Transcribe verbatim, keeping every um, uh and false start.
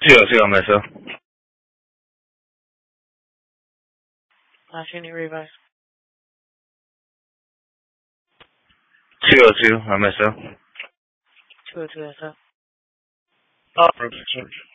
two oh two on myself. Last unit revise. two oh two on myself. two oh two S F. Oh,